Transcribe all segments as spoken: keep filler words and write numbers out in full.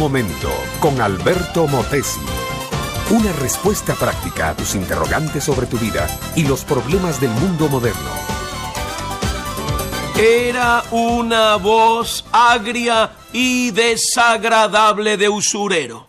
momento con Alberto Motesi. Una respuesta práctica a tus interrogantes sobre tu vida y los problemas del mundo moderno. Era una voz agria y desagradable de usurero.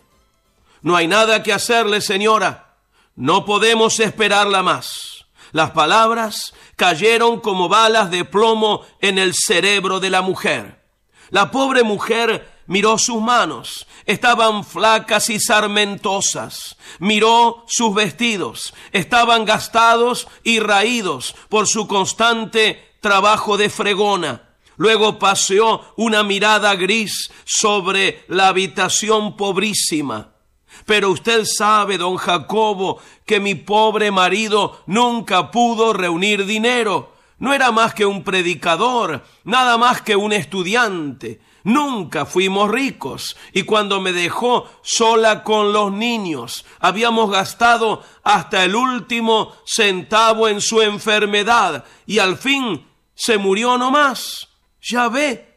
No hay nada que hacerle, señora. No podemos esperarla más. Las palabras cayeron como balas de plomo en el cerebro de la mujer. La pobre mujer miró sus manos. Estaban flacas y sarmentosas. Miró sus vestidos. Estaban gastados y raídos por su constante trabajo de fregona. Luego paseó una mirada gris sobre la habitación pobrísima. Pero usted sabe, don Jacobo, que mi pobre marido nunca pudo reunir dinero. No era más que un predicador, nada más que un estudiante. Nunca fuimos ricos, y cuando me dejó sola con los niños, habíamos gastado hasta el último centavo en su enfermedad, y al fin se murió nomás. Ya ve,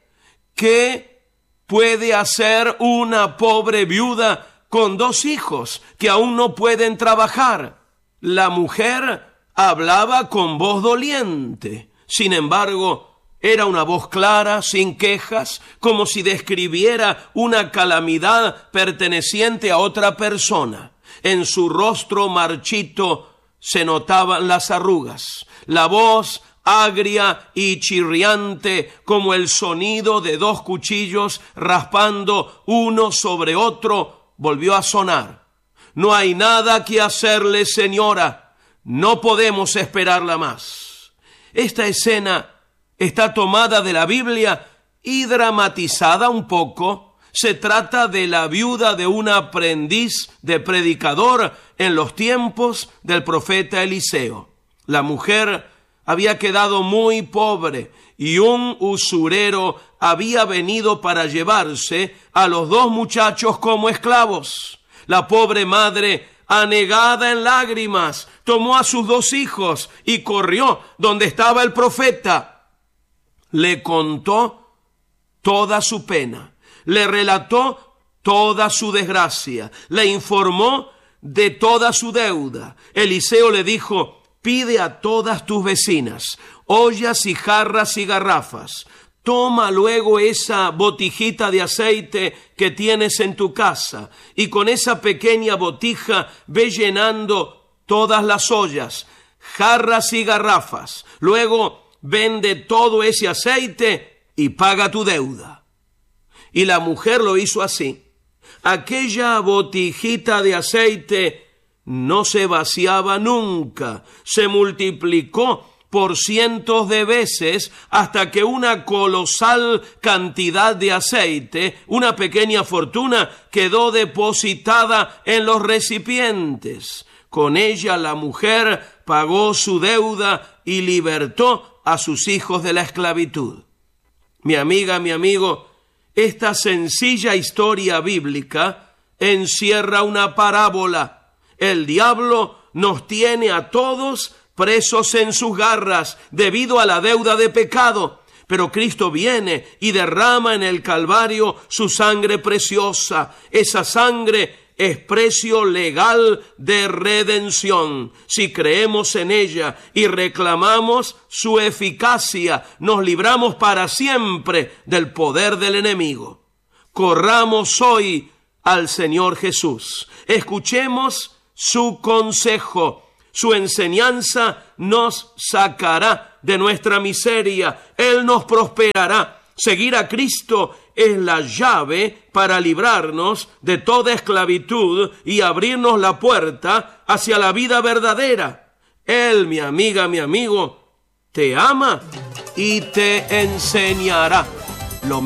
¿qué puede hacer una pobre viuda con dos hijos que aún no pueden trabajar? La mujer hablaba con voz doliente. Sin embargo, era una voz clara, sin quejas, como si describiera una calamidad perteneciente a otra persona. En su rostro marchito se notaban las arrugas. La voz agria y chirriante como el sonido de dos cuchillos raspando uno sobre otro volvió a sonar. No hay nada que hacerle, señora. No podemos esperarla más. Esta escena está tomada de la Biblia y dramatizada un poco. Se trata de la viuda de un aprendiz de predicador en los tiempos del profeta Eliseo. La mujer había quedado muy pobre y un usurero había venido para llevarse a los dos muchachos como esclavos. La pobre madre, anegada en lágrimas, tomó a sus dos hijos y corrió donde estaba el profeta. Le contó toda su pena, le relató toda su desgracia, le informó de toda su deuda. Eliseo le dijo: pide a todas tus vecinas ollas y jarras y garrafas. Toma luego esa botijita de aceite que tienes en tu casa y con esa pequeña botija ve llenando todas las ollas, jarras y garrafas. Luego vende todo ese aceite y paga tu deuda. Y la mujer lo hizo así. Aquella botijita de aceite no se vaciaba nunca, se multiplicó por cientos de veces hasta que una colosal cantidad de aceite, una pequeña fortuna, quedó depositada en los recipientes. Con ella la mujer pagó su deuda y libertó a sus hijos de la esclavitud. Mi amiga, mi amigo, esta sencilla historia bíblica encierra una parábola. El diablo nos tiene a todos presos en sus garras debido a la deuda de pecado. Pero Cristo viene y derrama en el Calvario su sangre preciosa. Esa sangre es precio legal de redención. Si creemos en ella y reclamamos su eficacia, nos libramos para siempre del poder del enemigo. Corramos hoy al Señor Jesús. Escuchemos su consejo. Su enseñanza nos sacará de nuestra miseria. Él nos prosperará. Seguir a Cristo es la llave para librarnos de toda esclavitud y abrirnos la puerta hacia la vida verdadera. Él, mi amiga, mi amigo, te ama y te enseñará.